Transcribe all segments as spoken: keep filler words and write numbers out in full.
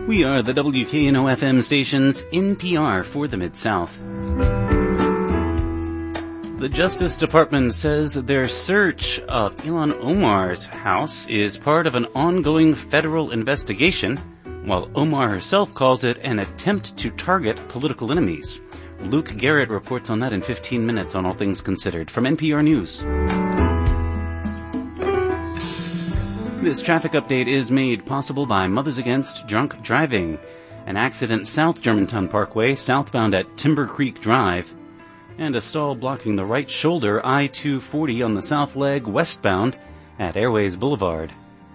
We are the W K N O F M station's N P R for the Mid-South. The Justice Department says their search of Ilhan Omar's house is part of an ongoing federal investigation, while Omar herself calls it an attempt to target political enemies. Luke Garrett reports on that in fifteen minutes on All Things Considered from N P R News. This traffic update is made possible by Mothers Against Drunk Driving. An accident South Germantown Parkway, southbound at Timber Creek Drive, and a stall blocking the right shoulder I two forty on the south leg westbound at Airways Boulevard.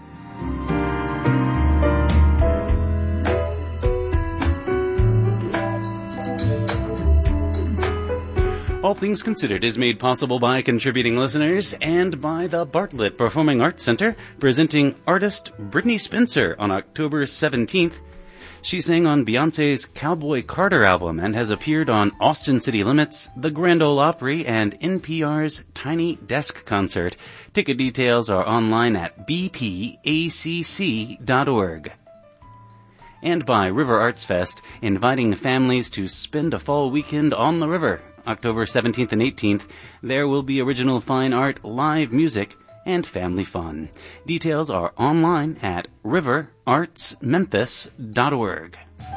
All Things Considered is made possible by contributing listeners and by the Bartlett Performing Arts Center, presenting artist Brittany Spencer on October seventeenth. She sang on Beyoncé's Cowboy Carter album and has appeared on Austin City Limits, the Grand Ole Opry, and N P R's Tiny Desk Concert. Ticket details are online at b p a c c dot org. And by River Arts Fest, inviting families to spend a fall weekend on the river. October seventeenth and eighteenth, there will be original fine art, live music, and family fun. Details are online at river arts memphis dot org.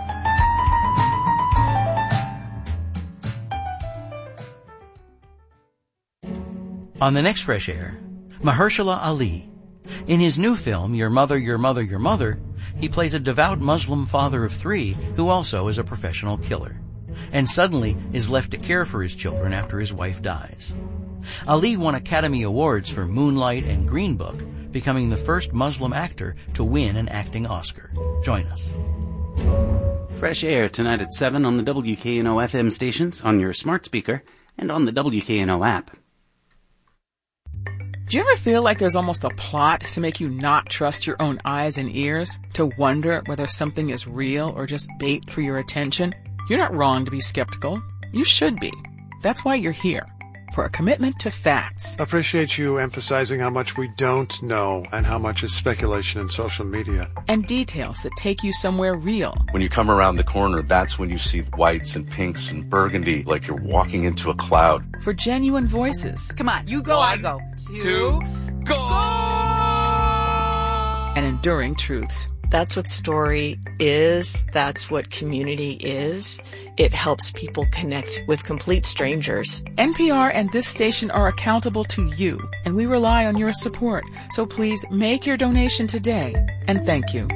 On the next Fresh Air, Mahershala Ali. In his new film, Your Mother, Your Mother, Your Mother, he plays a devout Muslim father of three who also is a professional killer, and suddenly is left to care for his children after his wife dies. Ali won Academy Awards for Moonlight and Green Book, becoming the first Muslim actor to win an acting Oscar. Join us. Fresh Air tonight at seven on the W K N O F M stations, on your smart speaker, and on the W K N O app. Do you ever feel like there's almost a plot to make you not trust your own eyes and ears? To wonder whether something is real or just bait for your attention? You're not wrong to be skeptical. You should be. That's why you're here. For a commitment to facts. Appreciate you emphasizing how much we don't know and how much is speculation in social media. And details that take you somewhere real. When you come around the corner, that's when you see whites and pinks and burgundy, like you're walking into a cloud. For genuine voices. Come on, you go, One, I go. Two, two go! And enduring truths. That's what story is. That's what community is. It helps people connect with complete strangers. N P R and this station are accountable to you, and we rely on your support. So please make your donation today, and thank you.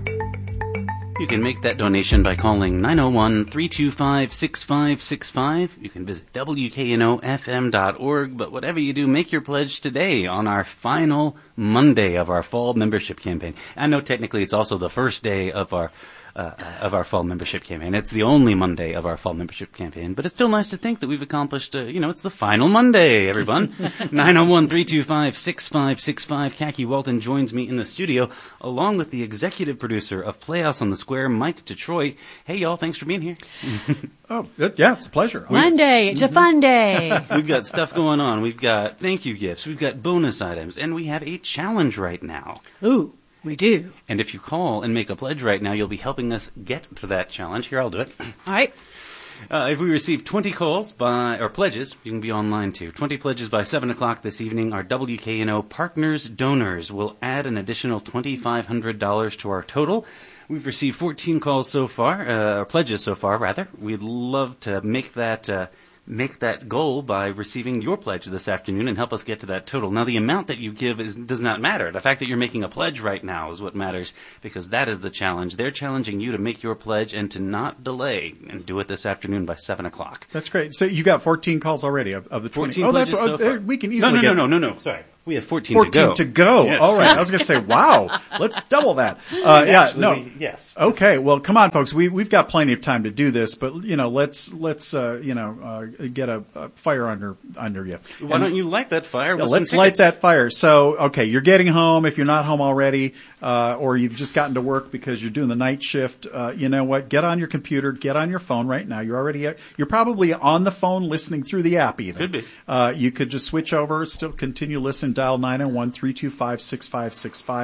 You can make that donation by calling nine oh one, three two five, six five six five. You can visit W K N O F M dot org, but whatever you do, make your pledge today on our final Monday of our fall membership campaign. I know technically it's also the first day of our uh, of our fall membership campaign. It's the only Monday of our fall membership campaign, but it's still nice to think that we've accomplished, uh, you know, it's the final Monday, everyone. nine oh one, three two five, six five six five. Khaki Walton joins me in the studio, along with the executive producer of Playhouse on the Square, Mike Detroit. Hey, y'all, thanks for being here. Oh, yeah, it's a pleasure. Monday, it's a fun day. We've got stuff going on. We've got thank you gifts. We've got bonus items. And we have a challenge right now. Ooh, we do. And if you call and make a pledge right now, you'll be helping us get to that challenge. Here, I'll do it. All right. Uh, if we receive twenty calls by, or pledges, you can be online too. twenty pledges by seven o'clock this evening, our W K N O Partners Donors will add an additional twenty-five hundred dollars to our total. We've received fourteen calls so far, uh, or pledges so far, rather. We'd love to make that, uh, make that goal by receiving your pledge this afternoon and help us get to that total. Now, the amount that you give is, does not matter. The fact that you're making a pledge right now is what matters, because that is the challenge. They're challenging you to make your pledge and to not delay and do it this afternoon by seven o'clock. That's great. So you got fourteen calls already of, of the twenty. fourteen oh, that's pledges so oh, far. We can easily no, no, get... No, no, no, no, sorry. We have fourteen, fourteen to go. to go. Yes. All right. I was going to say, wow, let's double that. Uh, yeah, Actually, no. We, yes. Okay. Well, come on, folks. We, we've got plenty of time to do this, but, you know, let's, let's, uh, you know, uh, get a, a fire under, under you. Why and, don't you light that fire? Yeah, with let's some light tickets? that fire. So, okay, you're getting home. If you're not home already, uh, or you've just gotten to work because you're doing the night shift, uh, you know what? Get on your computer, get on your phone right now. You're already, you're probably on the phone listening through the app even. Could be. Uh, you could just switch over, still continue listening, dial nine oh one, three two five, six five six five,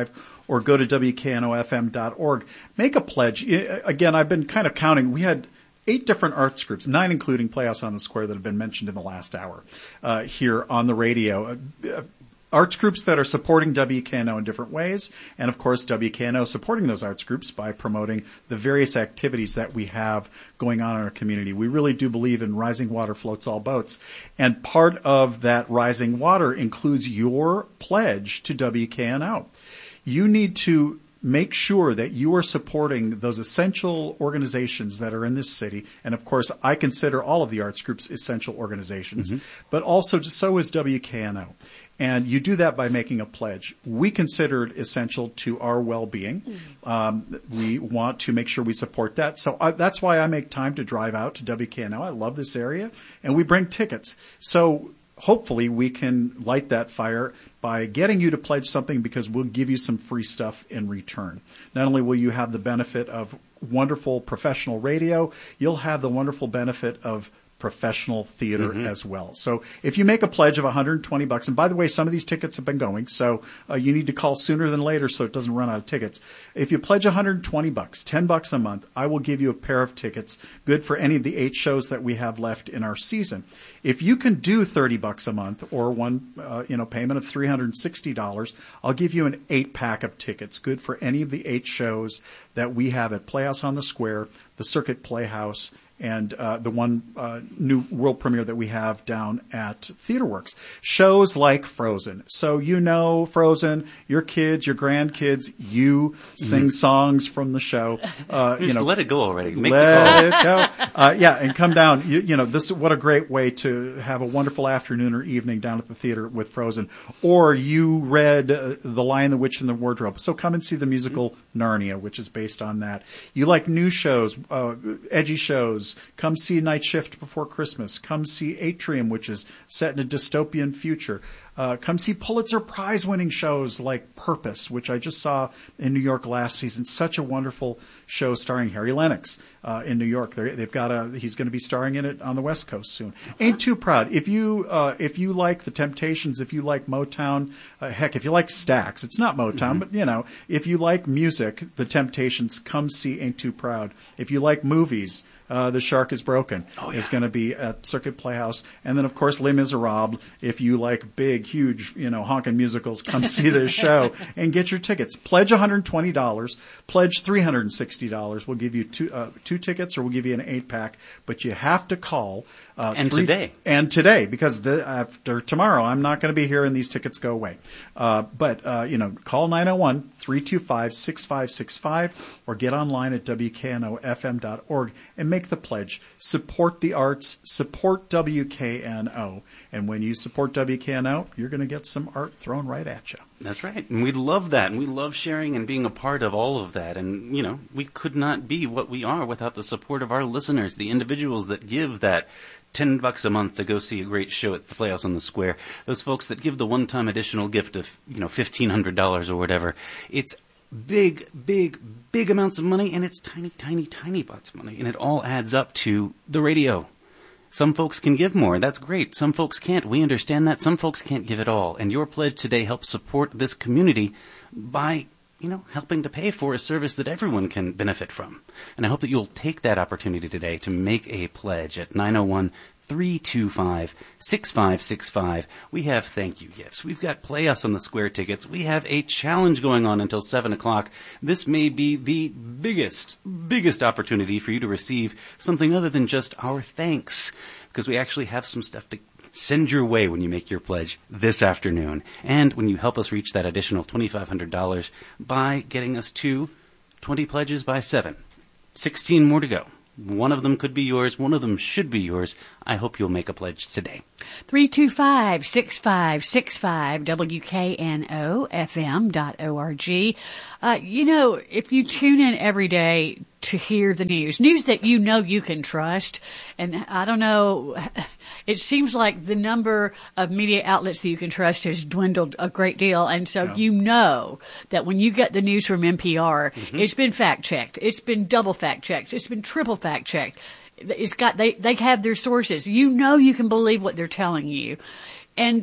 or go to W K N O F M dot org. Make a pledge. Again, I've been kind of counting. We had eight different arts groups, nine including Playhouse on the Square, that have been mentioned in the last hour uh, here on the radio. Uh, arts groups that are supporting W K N O in different ways, and of course W K N O supporting those arts groups by promoting the various activities that we have going on in our community. We really do believe in rising water floats all boats, and part of that rising water includes your pledge to W K N O. You need to make sure that you are supporting those essential organizations that are in this city. And of course, I consider all of the arts groups essential organizations, mm-hmm. but also so is W K N O. And you do that by making a pledge. We consider it essential to our well-being. Mm-hmm. Um, we want to make sure we support that. So I, that's why I make time to drive out to W K N O. I love this area, and we bring tickets. So hopefully we can light that fire by getting you to pledge something, because we'll give you some free stuff in return. Not only will you have the benefit of wonderful professional radio, you'll have the wonderful benefit of professional theater mm-hmm. as well. So if you make a pledge of one hundred twenty bucks, and by the way, some of these tickets have been going, so uh, you need to call sooner than later so it doesn't run out of tickets. If you pledge one hundred twenty bucks, ten bucks a month, I will give you a pair of tickets, good for any of the eight shows that we have left in our season. If you can do thirty bucks a month, or one, uh, you know, payment of three hundred sixty dollars, I'll give you an eight pack of tickets, good for any of the eight shows that we have at Playhouse on the Square, the Circuit Playhouse, and uh, the one uh, new world premiere that we have down at TheaterWorks. Shows like Frozen. So you know Frozen, your kids, your grandkids, you sing mm-hmm. songs from the show. Uh, you know, let it go already. Make let it go. Uh, yeah, and come down. You, you know, this what a great way to have a wonderful afternoon or evening down at the theater with Frozen. Or you read uh, The Lion, the Witch, and the Wardrobe. So come and see the musical mm-hmm. Narnia, which is based on that. You like new shows, uh, edgy shows. Come see Night Shift Before Christmas. Come see Atrium, which is set in a dystopian future. Uh, come see Pulitzer Prize-winning shows like Purpose, which I just saw in New York last season. Such a wonderful show starring Harry Lennox uh, in New York. They're, they've got a he's going to be starring in it on the West Coast soon. Ain't Too Proud. If you uh, if you like the Temptations, if you like Motown, uh, heck, if you like Stax, it's not Motown, mm-hmm. but you know, if you like music, the Temptations, come see Ain't Too Proud. If you like movies, Uh, The Shark is Broken oh, yeah. is going to be at Circuit Playhouse. And then, of course, Les Miserables. If you like big, huge, you know, honking musicals, come see this show and get your tickets. Pledge one hundred twenty dollars. Pledge three hundred sixty dollars. We'll give you two, uh, two tickets, or we'll give you an eight-pack. But you have to call. Uh, and three, today. And today, because the, after tomorrow, I'm not going to be here and these tickets go away. Uh, but, uh, you know, call nine oh one, three two five, six five six five or get online at W K N O F M dot org and make the pledge. Support the arts. Support W K N O. And when you support W K N O, you're going to get some art thrown right at you. That's right. And we love that. And we love sharing and being a part of all of that. And, you know, we could not be what we are without the support of our listeners, the individuals that give that ten bucks a month to go see a great show at the Playhouse on the Square. Those folks that give the one-time additional gift of, you know, fifteen hundred dollars or whatever. It's big, big, big amounts of money, and it's tiny, tiny, tiny butts of money. And it all adds up to the radio. Some folks can give more. That's great. Some folks can't. We understand that. Some folks can't give it all. And your pledge today helps support this community by, you know, helping to pay for a service that everyone can benefit from. And I hope that you'll take that opportunity today to make a pledge at nine oh one, three two five, six five six five. We have thank you gifts. We've got Play Us on the Square tickets. We have a challenge going on until seven o'clock. This may be the biggest, biggest opportunity for you to receive something other than just our thanks, because we actually have some stuff to send your way when you make your pledge this afternoon. And when you help us reach that additional twenty-five hundred dollars by getting us to twenty pledges by seven. sixteen more to go. One of them could be yours. One of them should be yours. I hope you'll make a pledge today. three two five, six five six five, W K N O F M dot org. Uh, you know, if you tune in every day to hear the news, news that you know you can trust, and I don't know, it seems like the number of media outlets that you can trust has dwindled a great deal, and so yeah. you know that when you get the news from N P R, mm-hmm. it's been fact-checked, it's been double fact-checked, it's been triple fact-checked. It's got, they, they have their sources. You know you can believe what they're telling you. And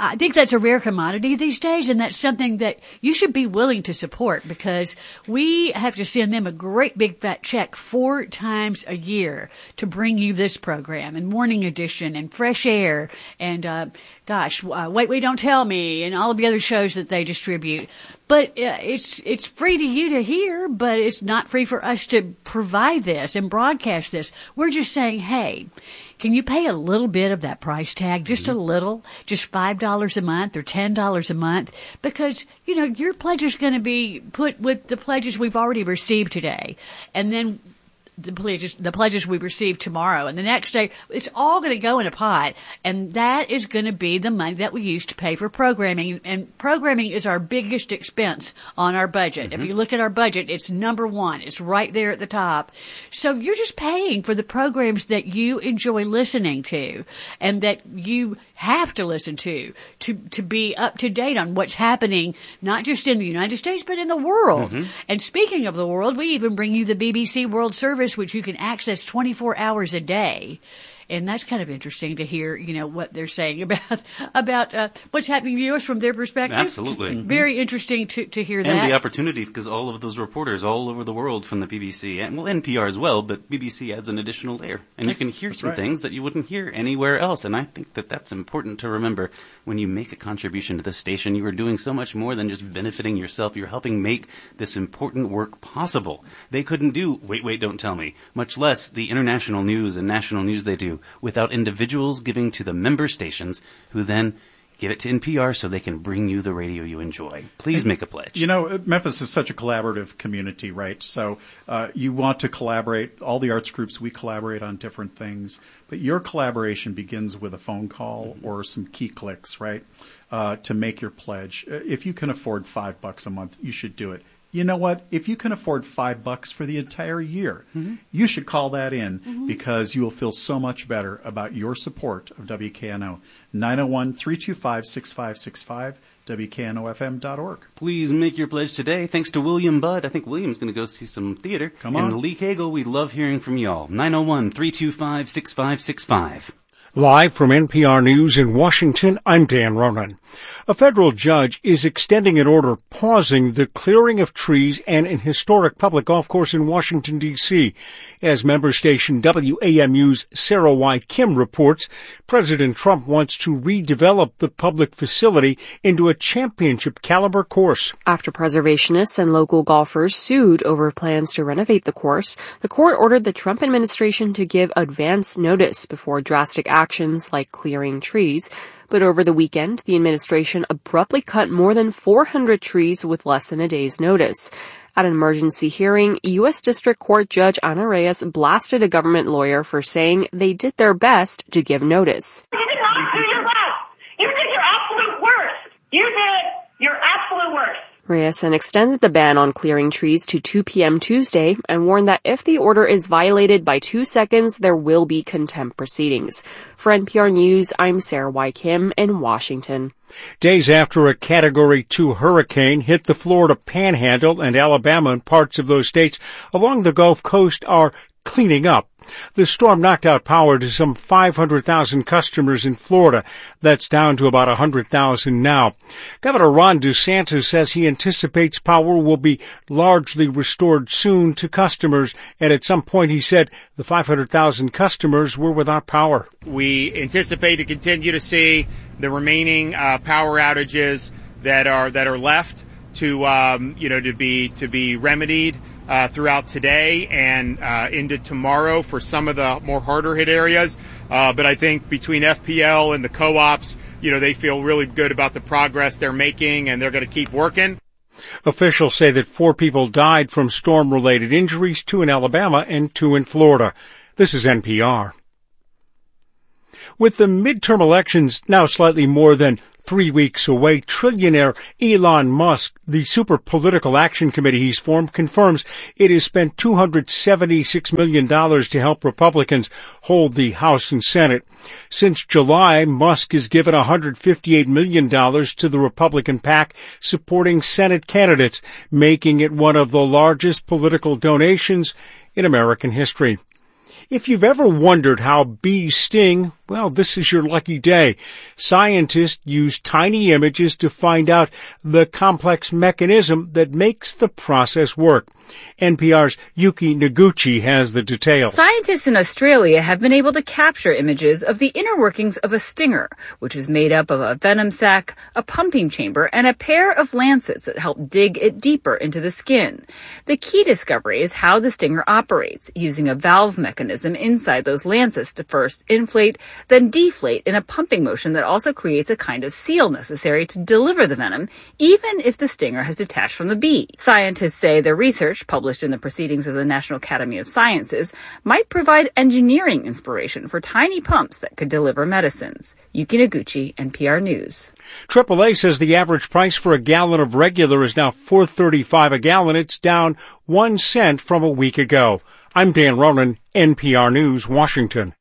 I think that's a rare commodity these days, and that's something that you should be willing to support, because we have to send them a great big fat check four times a year to bring you this program and Morning Edition and Fresh Air and, uh, gosh, uh, Wait, Wait, Don't Tell Me and all of the other shows that they distribute. But uh, it's it's free to you to hear, but it's not free for us to provide this and broadcast this. We're just saying, hey, can you pay a little bit of that price tag, just mm-hmm. a little, just five dollars a month or ten dollars a month? Because, you know, your pledge is going to be put with the pledges we've already received today. And then the pledges, the pledges we receive tomorrow and the next day, it's all going to go in a pot. And that is going to be the money that we use to pay for programming. And programming is our biggest expense on our budget. Mm-hmm. If you look at our budget, it's number one. It's right there at the top. So you're just paying for the programs that you enjoy listening to and that you have to listen to, to, to be up to date on what's happening, not just in the United States, but in the world. Mm-hmm. And speaking of the world, we even bring you the B B C World Service, which you can access twenty-four hours a day. And that's kind of interesting to hear, you know, what they're saying about about uh, what's happening to us from their perspective. Absolutely. Mm-hmm. Very interesting to, to hear and that. And the opportunity, because all of those reporters all over the world from the B B C, and well, N P R as well, but B B C adds an additional layer. And you can hear that's some right. things that you wouldn't hear anywhere else. And I think that that's important to remember. When you make a contribution to this station, you are doing so much more than just benefiting yourself. You're helping make this important work possible. They couldn't do Wait, Wait, Don't Tell Me, much less the international news and national news they do, without individuals giving to the member stations who then give it to N P R so they can bring you the radio you enjoy. Please make a pledge. You know, Memphis is such a collaborative community, right? So uh, you want to collaborate. All the arts groups, we collaborate on different things. But your collaboration begins with a phone call or some key clicks, right, uh, to make your pledge. If you can afford five bucks a month, you should do it. You know what? If you can afford five bucks for the entire year, mm-hmm. you should call that in mm-hmm. because you will feel so much better about your support of W K N O. nine oh one, three two five, six five six five, W K N O F M dot org. Please make your pledge today. Thanks to William Budd. I think William's going to go see some theater. Come on. And Lee Cagle, we love hearing from y'all. nine oh one, three two five, six five six five. Live from N P R News in Washington, I'm Dan Ronan. A federal judge is extending an order pausing the clearing of trees and an historic public golf course in Washington, D C As member station W A M U's Sarah Y. Kim reports, President Trump wants to redevelop the public facility into a championship-caliber course. After preservationists and local golfers sued over plans to renovate the course, the court ordered the Trump administration to give advance notice before drastic actions like clearing trees. But over the weekend, the administration abruptly cut more than four hundred trees with less than a day's notice. At an emergency hearing, U S District Court Judge Ana Reyes blasted a government lawyer for saying they did their best to give notice. You did not do your best. You did your absolute worst. You did your absolute worst. Reyes then extended the ban on clearing trees to two p.m. Tuesday and warned that if the order is violated by two seconds, there will be contempt proceedings. For N P R News, I'm Sarah Y. Kim in Washington. Days after a Category two hurricane hit the Florida Panhandle and Alabama and parts of those states along the Gulf Coast are cleaning up. The storm knocked out power to some five hundred thousand customers in Florida. That's down to about one hundred thousand now. Governor Ron DeSantis says he anticipates power will be largely restored soon to customers, and at some point he said the five hundred thousand customers were without power. We anticipate to continue to see the remaining uh, power outages that are that are left to um, you know to be to be remedied Uh, throughout today and uh, into tomorrow for some of the more harder hit areas. Uh, but I think between F P L and the co-ops, you know, they feel really good about the progress they're making and they're going to keep working. Officials say that four people died from storm-related injuries, two in Alabama and two in Florida. This is N P R. With the midterm elections now slightly more than three weeks away, trillionaire Elon Musk, the super political action committee he's formed, confirms it has spent two hundred seventy-six million dollars to help Republicans hold the House and Senate. Since July, Musk has given one hundred fifty-eight million dollars to the Republican PAC supporting Senate candidates, making it one of the largest political donations in American history. If you've ever wondered how bees sting, Well, this is your lucky day. Scientists use tiny images to find out the complex mechanism that makes the process work. N P R's Yuki Noguchi has the details. Scientists in Australia have been able to capture images of the inner workings of a stinger, which is made up of a venom sac, a pumping chamber, and a pair of lancets that help dig it deeper into the skin. The key discovery is how the stinger operates, using a valve mechanism inside those lancets to first inflate, then deflate in a pumping motion that also creates a kind of seal necessary to deliver the venom, even if the stinger has detached from the bee. Scientists say their research, published in the Proceedings of the National Academy of Sciences, might provide engineering inspiration for tiny pumps that could deliver medicines. Yuki Noguchi, N P R News. triple A says the average price for a gallon of regular is now four dollars and thirty-five cents a gallon. It's down one cent from a week ago. I'm Dan Ronan, N P R News, Washington.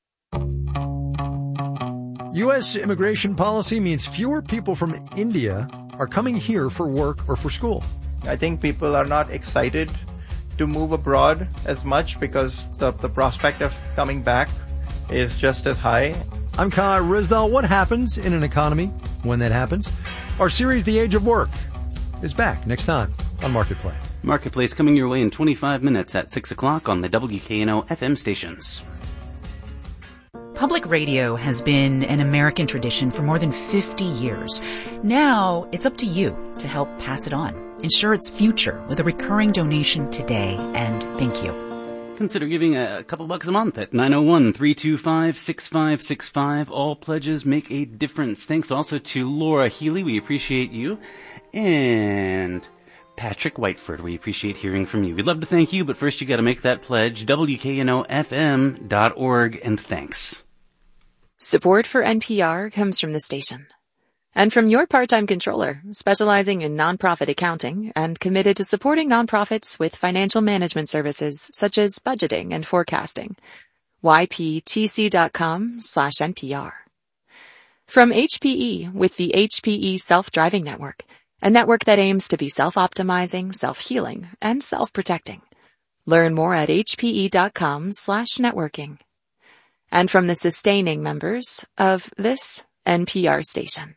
U S immigration policy means fewer people from India are coming here for work or for school. I think people are not excited to move abroad as much because the, the prospect of coming back is just as high. I'm Kai Rizdal. What happens in an economy when that happens? Our series, The Age of Work, is back next time on Marketplace. Marketplace coming your way in twenty-five minutes at six o'clock on the W K N O F M stations. Public radio has been an American tradition for more than fifty years. Now it's up to you to help pass it on. Ensure its future with a recurring donation today, and thank you. Consider giving a couple bucks a month at nine oh one, three two five, six five six five. All pledges make a difference. Thanks also to Laura Healy. We appreciate you. And Patrick Whiteford, we appreciate hearing from you. We'd love to thank you, but first you got to make that pledge. W K N O F M dot org, and thanks. Support for N P R comes from the station. And from your part-time controller, specializing in nonprofit accounting and committed to supporting nonprofits with financial management services such as budgeting and forecasting. Y P T C dot com slash N P R. From H P E with the H P E Self-Driving Network, a network that aims to be self-optimizing, self-healing, and self-protecting. Learn more at H P E dot com slash networking. And from the sustaining members of this N P R station.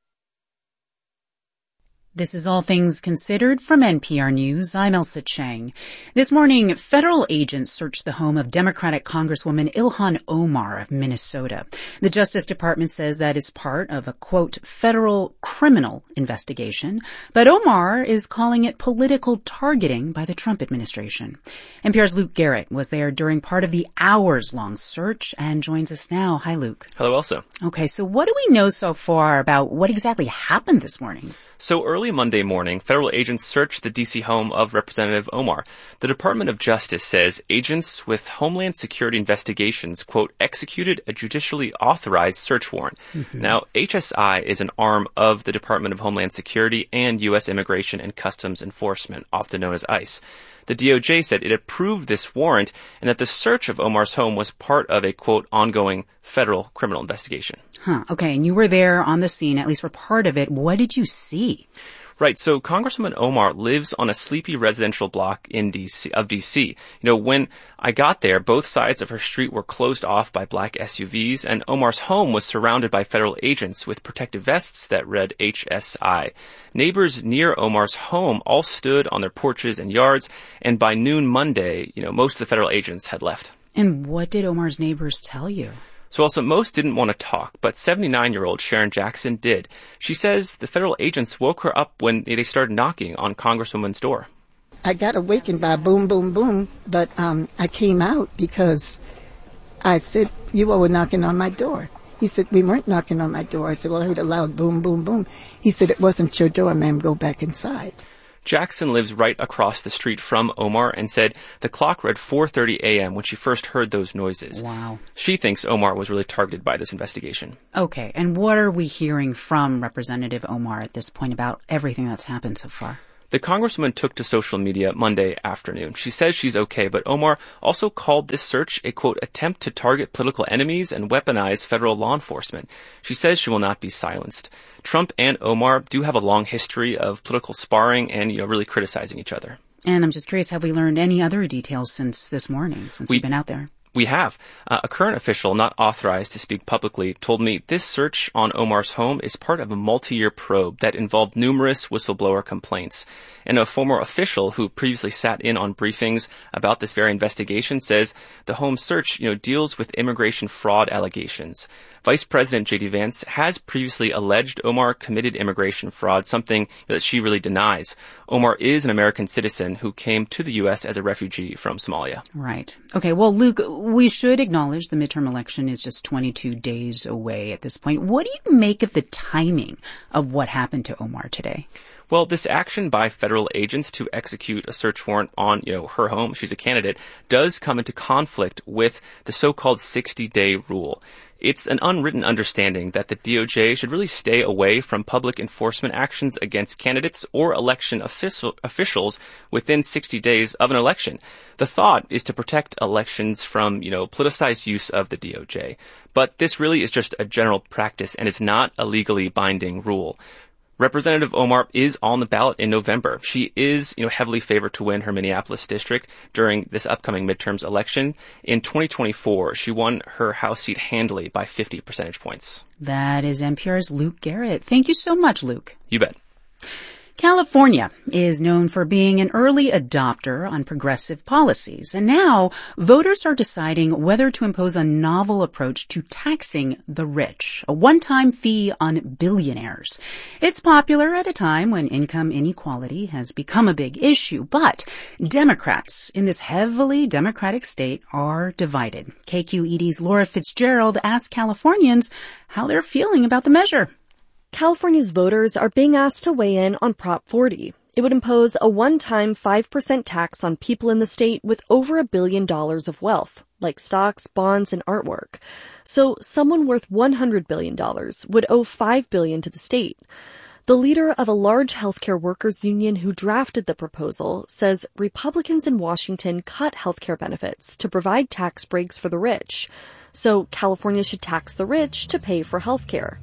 This is All Things Considered from N P R News. I'm Elsa Chang. This morning, federal agents searched the home of Democratic Congresswoman Ilhan Omar of Minnesota. The Justice Department says that is part of a, quote, federal criminal investigation, but Omar is calling it political targeting by the Trump administration. N P R's Luke Garrett was there during part of the hours-long search and joins us now. Hi, Luke. Hello, Elsa. Okay, so what do we know so far about what exactly happened this morning? So early Monday morning, federal agents searched the D C home of Representative Omar. The Department of Justice says agents with Homeland Security Investigations, quote, executed a judicially authorized search warrant. Mm-hmm. Now, H S I is an arm of the Department of Homeland Security and U S Immigration and Customs Enforcement, often known as ICE. The D O J said it approved this warrant and that the search of Omar's home was part of a, quote, ongoing federal criminal investigation. Huh. Okay. And you were there on the scene, at least for part of it. What did you see? Right. So Congresswoman Omar lives on a sleepy residential block in D C of D C. You know, when I got there, both sides of her street were closed off by black S U Vs, and Omar's home was surrounded by federal agents with protective vests that read H S I. Neighbors near Omar's home all stood on their porches and yards, and by noon Monday, you know, most of the federal agents had left. And what did Omar's neighbors tell you? So also, most didn't want to talk, but seventy-nine-year-old Sharon Jackson did. She says the federal agents woke her up when they started knocking on Congresswoman's door. I got awakened by boom, boom, boom, but um I came out because I said, you all were knocking on my door. He said, we weren't knocking on my door. I said, well, I heard a loud boom, boom, boom. He said, it wasn't your door, ma'am, go back inside. Jackson lives right across the street from Omar and said the clock read four thirty a.m. when she first heard those noises. Wow. She thinks Omar was really targeted by this investigation. Okay, and what are we hearing from Representative Omar at this point about everything that's happened so far? The congresswoman took to social media Monday afternoon. She says she's okay, but Omar also called this search a, quote, attempt to target political enemies and weaponize federal law enforcement. She says she will not be silenced. Trump and Omar do have a long history of political sparring and, you know, really criticizing each other. And I'm just curious, have we learned any other details since this morning, since we, we've been out there? We have. Uh, a current official not authorized to speak publicly told me this search on Omar's home is part of a multi-year probe that involved numerous whistleblower complaints. And a former official who previously sat in on briefings about this very investigation says the home search, you know, deals with immigration fraud allegations. Vice President J D Vance has previously alleged Omar committed immigration fraud, something that she really denies. Omar is an American citizen who came to the U S as a refugee from Somalia. Right. Okay, well, Luke, we should acknowledge the midterm election is just twenty-two days away at this point. What do you make of the timing of what happened to Omar today? Well, this action by federal agents to execute a search warrant on, you know, her home, she's a candidate, does come into conflict with the so-called sixty-day rule. It's an unwritten understanding that the D O J should really stay away from public enforcement actions against candidates or election official, officials within sixty days of an election. The thought is to protect elections from, you know, politicized use of the D O J. But this really is just a general practice and is not a legally binding rule. Representative Omar is on the ballot in November. She is, you know, heavily favored to win her Minneapolis district during this upcoming midterms election. In twenty twenty-four, she won her House seat handily by fifty percentage points. That is N P R's Luke Garrett. Thank you so much, Luke. You bet. California is known for being an early adopter on progressive policies, and now voters are deciding whether to impose a novel approach to taxing the rich, a one-time fee on billionaires. It's popular at a time when income inequality has become a big issue, but Democrats in this heavily Democratic state are divided. K Q E D's Laura Fitzgerald asked Californians how they're feeling about the measure. California's voters are being asked to weigh in on Prop forty. It would impose a one-time five percent tax on people in the state with over a billion dollars of wealth, like stocks, bonds, and artwork. So someone worth one hundred billion dollars would owe five billion dollars to the state. The leader of a large healthcare workers union who drafted the proposal says Republicans in Washington cut healthcare benefits to provide tax breaks for the rich. So California should tax the rich to pay for healthcare.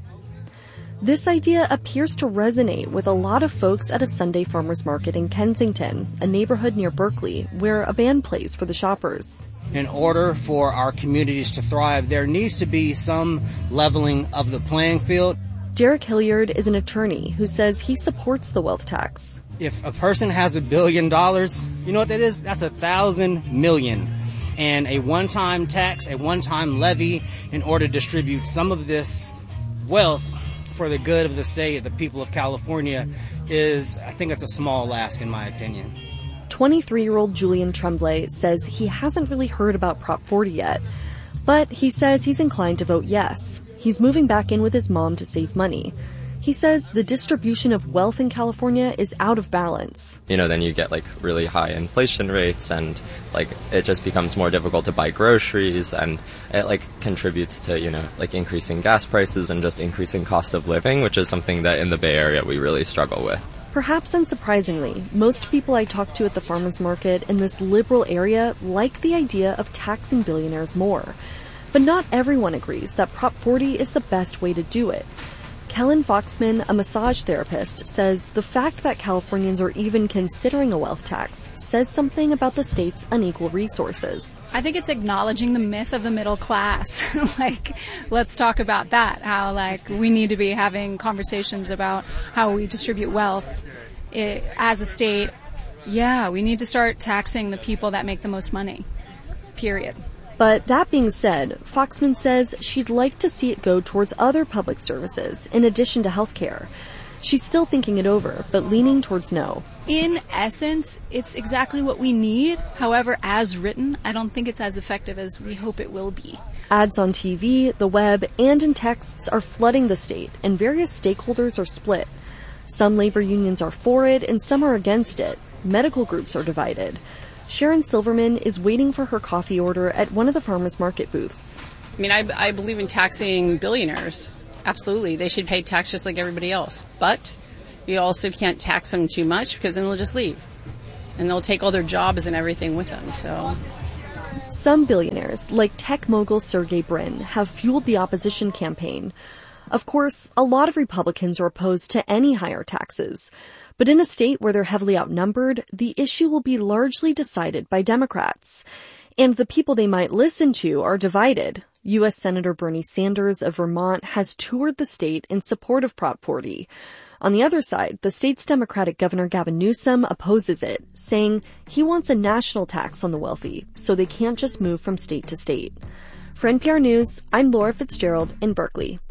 This idea appears to resonate with a lot of folks at a Sunday farmers market in Kensington, a neighborhood near Berkeley, where a band plays for the shoppers. In order for our communities to thrive, there needs to be some leveling of the playing field. Derek Hilliard is an attorney who says he supports the wealth tax. If a person has a billion dollars, you know what that is? That's a thousand million. And a one-time tax, a one-time levy in order to distribute some of this wealth for the good of the state, the people of California, is, I think it's a small ask in my opinion. twenty-three-year-old Julian Tremblay says he hasn't really heard about Prop forty yet, but he says he's inclined to vote yes. He's moving back in with his mom to save money. He says the distribution of wealth in California is out of balance. You know, then you get like really high inflation rates and like it just becomes more difficult to buy groceries, and it like contributes to, you know, like increasing gas prices and just increasing cost of living, which is something that in the Bay Area we really struggle with. Perhaps unsurprisingly, most people I talk to at the farmers market in this liberal area like the idea of taxing billionaires more. But not everyone agrees that Prop forty is the best way to do it. Kellen Foxman, a massage therapist, says the fact that Californians are even considering a wealth tax says something about the state's unequal resources. I think it's acknowledging the myth of the middle class. Like, let's talk about that, how, like, we need to be having conversations about how we distribute wealth it, as a state. Yeah, we need to start taxing the people that make the most money, period. But that being said, Foxman says she'd like to see it go towards other public services in addition to healthcare. She's still thinking it over, but leaning towards no. In essence, it's exactly what we need. However, as written, I don't think it's as effective as we hope it will be. Ads on T V, the web, and in texts are flooding the state, and various stakeholders are split. Some labor unions are for it, and some are against it. Medical groups are divided. Sharon Silverman is waiting for her coffee order at one of the farmers market booths. I mean, I, I believe in taxing billionaires. Absolutely. They should pay tax just like everybody else. But you also can't tax them too much because then they'll just leave. And they'll take all their jobs and everything with them. So some billionaires, like tech mogul Sergey Brin, have fueled the opposition campaign. Of course, a lot of Republicans are opposed to any higher taxes. But in a state where they're heavily outnumbered, the issue will be largely decided by Democrats. And the people they might listen to are divided. U S Senator Bernie Sanders of Vermont has toured the state in support of Prop forty. On the other side, the state's Democratic Governor Gavin Newsom opposes it, saying he wants a national tax on the wealthy, so they can't just move from state to state. For N P R News, I'm Laura Fitzgerald in Berkeley.